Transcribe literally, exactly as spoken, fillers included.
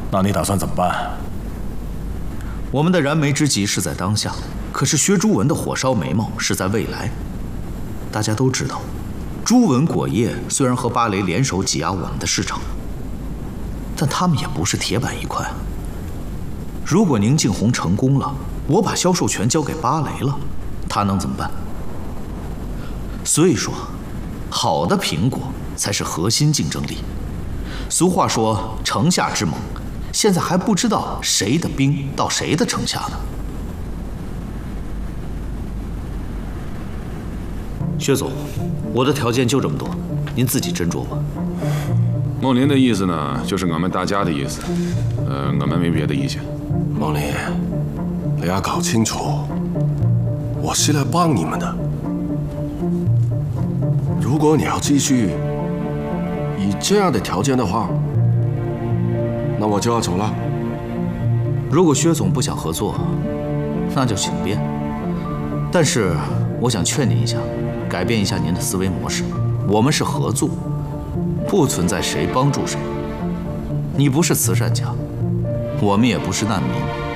那你打算怎么办？ 我们的燃眉之急是在当下，可是薛朱文的火烧眉毛是在未来。大家都知道，朱文果业虽然和巴雷联手挤压我们的市场，但他们也不是铁板一块。如果宁静红成功了，我把销售权交给巴雷了，他能怎么办？所以说，好的苹果才是核心竞争力。俗话说城下之盟，现在还不知道谁的兵到谁的城下呢。薛总，我的条件就这么多，您自己斟酌吧。 孟林的意思呢，就是俺们大家的意思，呃，俺们没别的意见。 孟林，你要搞清楚，我是来帮你们的。如果你要继续以这样的条件的话，那我就要走了。 如果薛总不想合作，那就请便。但是我想劝您一下，改变一下您的思维模式。我们是合作，不存在谁帮助谁。你不是慈善家，我们也不是难民。